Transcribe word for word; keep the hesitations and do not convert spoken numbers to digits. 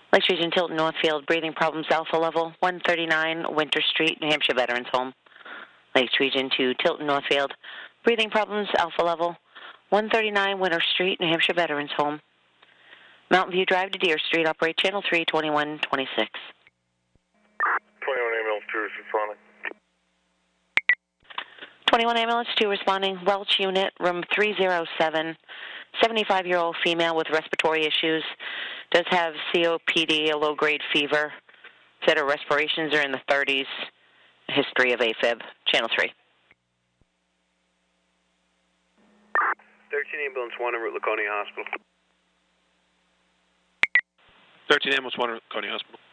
Lakes Region, Tilton, Northfield, breathing problems, alpha level, one thirty-nine Winter Street, New Hampshire Veterans Home. Lakes Region to Tilton, Northfield, breathing problems, alpha level, one thirty-nine Winter Street, New Hampshire Veterans Home. Mountain View Drive to Deer Street, operate channel three, twenty-one twenty-six. twenty-one ambulance two is responding. twenty-one ambulance two responding, Welch unit, room three oh seven, seventy-five-year-old female with respiratory issues, does have C O P D, a low-grade fever, said her respirations are in the thirties, history of AFib, channel three. thirteen ambulance one over at Laconia Hospital. thirteen ambulance one over at Laconia Hospital.